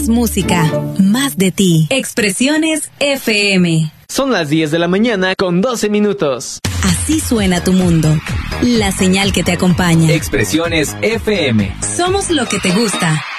Más música, más de ti. Expresiones FM. Son las 10 de la mañana con 12 minutos. Así suena tu mundo. La señal que te acompaña. Expresiones FM. Somos lo que te gusta.